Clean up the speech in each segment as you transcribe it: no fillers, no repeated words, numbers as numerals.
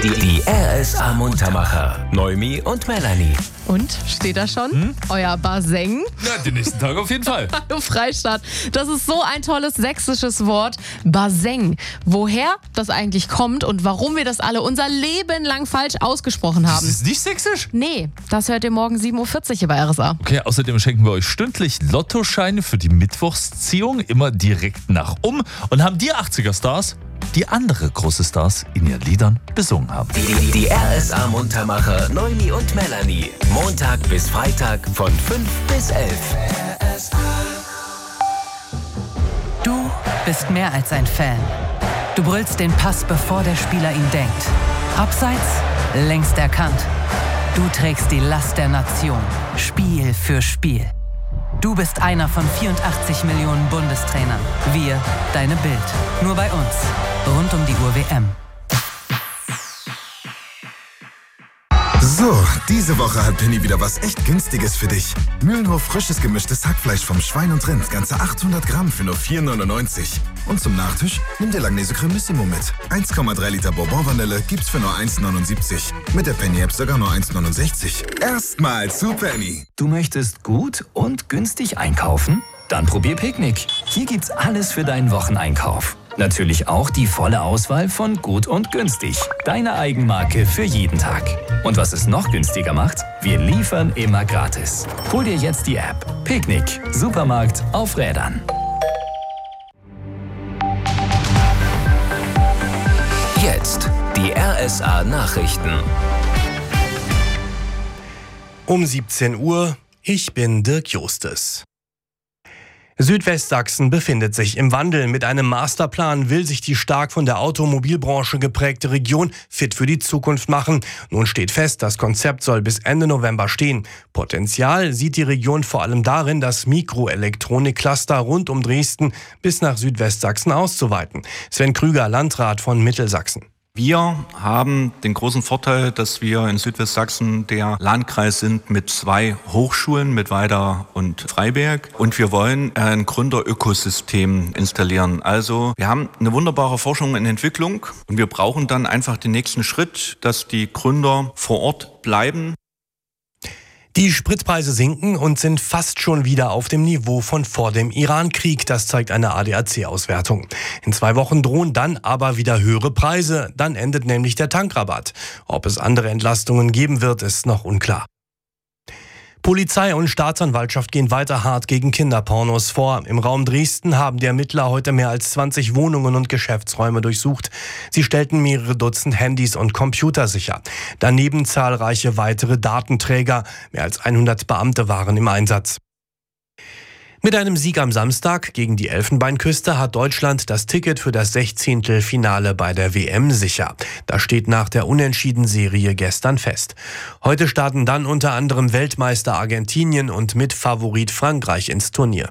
Die RSA Muntermacher. Noemi und Melanie. Und, steht da schon? Euer Baseng? Ja, den nächsten Tag auf jeden Fall. Hallo Freistadt. Das ist so ein tolles sächsisches Wort. Baseng. Woher das eigentlich kommt und warum wir das alle unser Leben lang falsch ausgesprochen haben. Das ist nicht sächsisch? Nee, das hört ihr morgen 7.40 Uhr hier bei RSA. Okay, außerdem schenken wir euch stündlich Lottoscheine für die Mittwochsziehung, immer direkt nach und haben die 80er-Stars, die andere große Stars in ihren Liedern besungen haben. Die RSA Muntermacher Noemi und Melanie. Montag bis Freitag von 5 bis 11. Du bist mehr als ein Fan. Du brüllst den Pass, bevor der Spieler ihn denkt. Abseits, längst erkannt. Du trägst die Last der Nation, Spiel für Spiel. Du bist einer von 84 Millionen Bundestrainern. Wir, deine Bild. Nur bei uns. Rund um die Uhr WM. So, diese Woche hat Penny wieder was echt Günstiges für dich. Mühlenhof frisches gemischtes Hackfleisch vom Schwein und Rind, ganze 800 Gramm für nur 4,99. Und zum Nachtisch nimm dir Langnese Cremissimo mit. 1,3 Liter Bourbon-Vanille gibt's für nur 1,79. Mit der Penny-App sogar nur 1,69. Erstmal zu Penny. Du möchtest gut und günstig einkaufen? Dann probier Picknick. Hier gibt's alles für deinen Wocheneinkauf. Natürlich auch die volle Auswahl von Gut und Günstig. Deine Eigenmarke für jeden Tag. Und was es noch günstiger macht? Wir liefern immer gratis. Hol dir jetzt die App. Picknick. Supermarkt auf Rädern. Jetzt die RSA Nachrichten. Um 17 Uhr, ich bin Dirk Justes. Südwestsachsen befindet sich im Wandel. Mit einem Masterplan will sich die stark von der Automobilbranche geprägte Region fit für die Zukunft machen. Nun steht fest, das Konzept soll bis Ende November stehen. Potenzial sieht die Region vor allem darin, das Mikroelektronik-Cluster rund um Dresden bis nach Südwestsachsen auszuweiten. Sven Krüger, Landrat von Mittelsachsen. Wir haben den großen Vorteil, dass wir in Südwestsachsen der Landkreis sind mit 2 Hochschulen, mit Weida und Freiberg. Und wir wollen ein Gründerökosystem installieren. Also wir haben eine wunderbare Forschung und Entwicklung und wir brauchen dann einfach den nächsten Schritt, dass die Gründer vor Ort bleiben. Die Spritpreise sinken und sind fast schon wieder auf dem Niveau von vor dem Iran-Krieg. Das zeigt eine ADAC-Auswertung. In 2 Wochen drohen dann aber wieder höhere Preise. Dann endet nämlich der Tankrabatt. Ob es andere Entlastungen geben wird, ist noch unklar. Polizei und Staatsanwaltschaft gehen weiter hart gegen Kinderpornos vor. Im Raum Dresden haben die Ermittler heute mehr als 20 Wohnungen und Geschäftsräume durchsucht. Sie stellten mehrere Dutzend Handys und Computer sicher. Daneben zahlreiche weitere Datenträger. Mehr als 100 Beamte waren im Einsatz. Mit einem Sieg am Samstag gegen die Elfenbeinküste hat Deutschland das Ticket für das 16. Finale bei der WM sicher. Das steht nach der Unentschieden-Serie gestern fest. Heute starten dann unter anderem Weltmeister Argentinien und Mitfavorit Frankreich ins Turnier.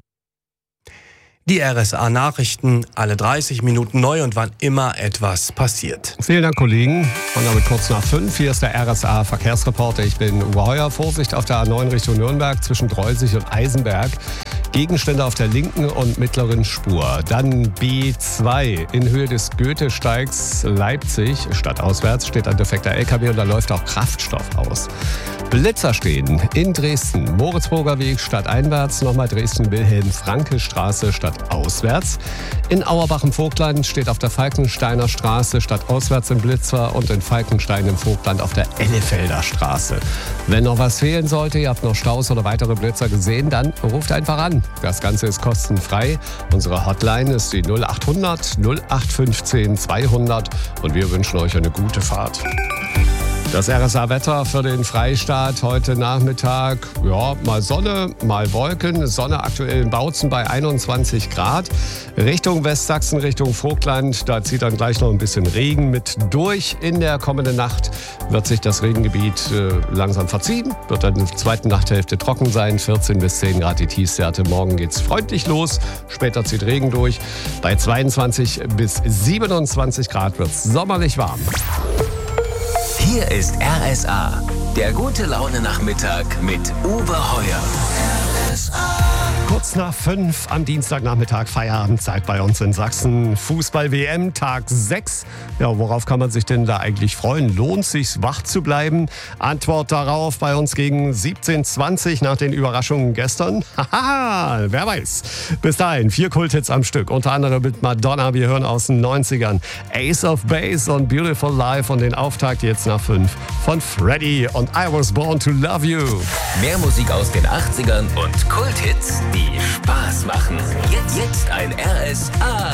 Die RSA-Nachrichten, alle 30 Minuten neu und wann immer etwas passiert. Vielen Dank, Kollegen. Und damit kurz nach 5. Hier ist der RSA-Verkehrsreporter. Ich bin Uwe Heuer. Vorsicht auf der A9 Richtung Nürnberg zwischen Dreusig und Eisenberg. Gegenstände auf der linken und mittleren Spur. Dann B2 in Höhe des Goethesteigs Leipzig. Stadtauswärts steht ein defekter LKW und da läuft auch Kraftstoff aus. Blitzer stehen in Dresden. Moritzburger Weg stadteinwärts. Nochmal Dresden-Wilhelm-Franke-Straße stadtauswärts. In Auerbach im Vogtland steht auf der Falkensteiner Straße stadtauswärts im Blitzer und in Falkenstein im Vogtland auf der Ellefelder Straße. Wenn noch was fehlen sollte, ihr habt noch Staus oder weitere Blitzer gesehen, dann ruft einfach an. Das Ganze ist kostenfrei. Unsere Hotline ist die 0800 0815 200 und wir wünschen euch eine gute Fahrt. Das RSA-Wetter für den Freistaat heute Nachmittag, ja, mal Sonne, mal Wolken. Sonne aktuell in Bautzen bei 21 Grad. Richtung Westsachsen, Richtung Vogtland, da zieht dann gleich noch ein bisschen Regen mit durch. In der kommenden Nacht wird sich das Regengebiet langsam verziehen. Wird dann in der zweiten Nachthälfte trocken sein, 14 bis 10 Grad die Tiefstwerte. Morgen geht's freundlich los, später zieht Regen durch. Bei 22 bis 27 Grad wird's sommerlich warm. Hier ist RSA, der gute Laune Nachmittag mit Uwe Heuer. RSA. Kurz nach 5 am Dienstagnachmittag Feierabendzeit bei uns in Sachsen. Fußball-WM, Tag 6. Ja, worauf kann man sich denn da eigentlich freuen? Lohnt sich's, wach zu bleiben? Antwort darauf bei uns gegen 17:20 nach den Überraschungen gestern. Haha, wer weiß. Bis dahin 4 Kulthits am Stück, unter anderem mit Madonna. Wir hören aus den 90ern Ace of Base und Beautiful Life und den Auftakt jetzt nach 5 von Freddy und I Was Born to Love You. Mehr Musik aus den 80ern und Kulthits, die Spaß machen. Jetzt ein RSA